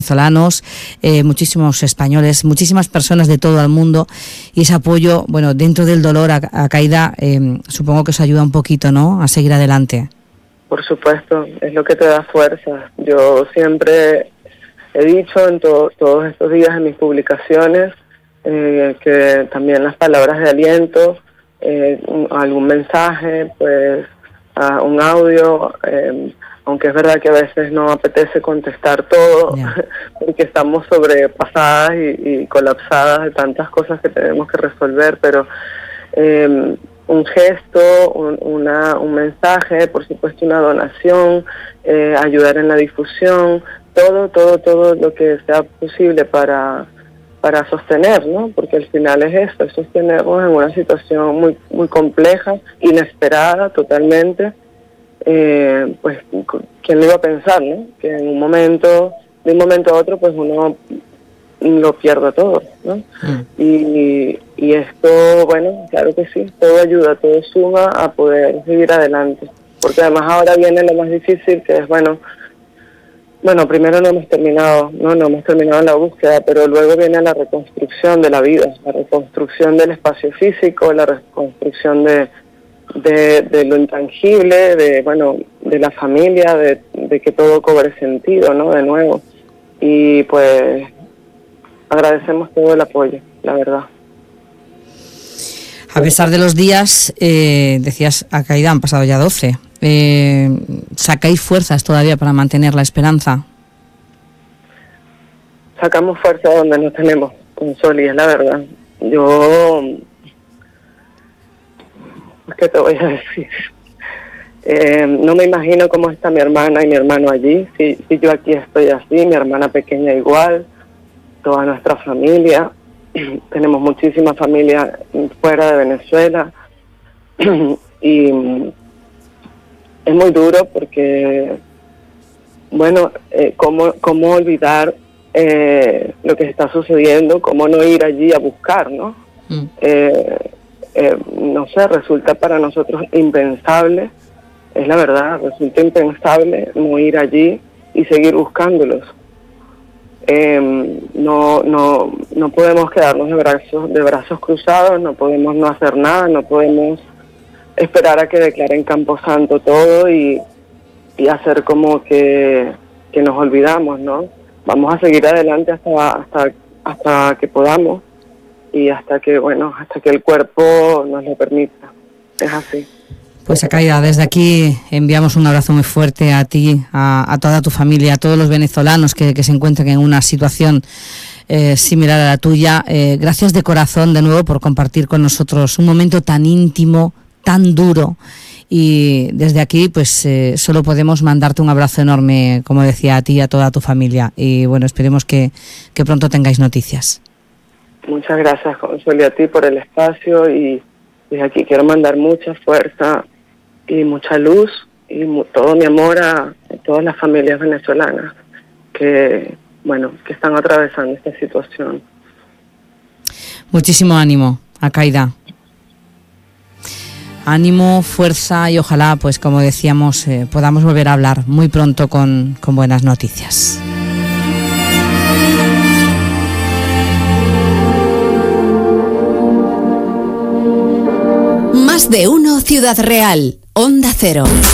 venezolanos, muchísimos españoles, muchísimas personas de todo el mundo, y ese apoyo, bueno, dentro del dolor, Akaida, supongo que os ayuda un poquito, ¿no?, a seguir adelante. Por supuesto, es lo que te da fuerza. Yo siempre he dicho en todos estos días en mis publicaciones que también las palabras de aliento, algún mensaje, pues un audio, aunque es verdad que a veces no apetece contestar todo, porque estamos sobrepasadas y colapsadas de tantas cosas que tenemos que resolver, pero un gesto, un mensaje, por supuesto una donación, ayudar en la difusión, todo lo que sea posible para sostener, ¿no? Porque al final es eso, es sostenernos en una situación muy, muy compleja, inesperada totalmente. Pues, ¿quién lo iba a pensar, no? Que de un momento a otro, pues uno lo pierda todo, ¿no? Y esto, bueno, claro que sí, todo ayuda, todo suma a poder seguir adelante. Porque además ahora viene lo más difícil, que es, bueno, primero no hemos terminado la búsqueda, pero luego viene la reconstrucción de la vida, la reconstrucción del espacio físico, la reconstrucción de lo intangible, de la familia, de que todo cobre sentido, ¿no?, de nuevo. Y pues agradecemos todo el apoyo, la verdad. A pesar de los días, decías, Akaida, han pasado ya 12. ¿Sacáis fuerzas todavía para mantener la esperanza? Sacamos fuerza donde no tenemos, Consoli, es la verdad. ¿Qué te voy a decir? No me imagino cómo está mi hermana y mi hermano allí. Si yo aquí estoy así, mi hermana pequeña igual, toda nuestra familia. Tenemos muchísima familia fuera de Venezuela. Y es muy duro porque, ¿cómo olvidar lo que está sucediendo? ¿Cómo no ir allí a buscar, no? No sé, resulta para nosotros impensable, es la verdad, resulta impensable no ir allí y seguir buscándolos. No podemos quedarnos de brazos cruzados, no podemos no hacer nada, no podemos esperar a que declaren Camposanto todo y hacer como que nos olvidamos, ¿no? Vamos a seguir adelante hasta que podamos y hasta que el cuerpo nos lo permita. Es así. Pues Akaida, desde aquí enviamos un abrazo muy fuerte a ti, a toda tu familia, a todos los venezolanos que se encuentran en una situación similar a la tuya. Gracias de corazón de nuevo por compartir con nosotros un momento tan íntimo, tan duro, y desde aquí pues solo podemos mandarte un abrazo enorme, como decía, a ti y a toda tu familia, y bueno, esperemos que pronto tengáis noticias. Muchas gracias, Consuelo, a ti por el espacio, y desde aquí quiero mandar mucha fuerza y mucha luz y todo mi amor a todas las familias venezolanas que están atravesando esta situación. Muchísimo ánimo, Akaida. Ánimo, fuerza, y ojalá, pues como decíamos, podamos volver a hablar muy pronto con buenas noticias. Más de uno Ciudad Real, Onda Cero.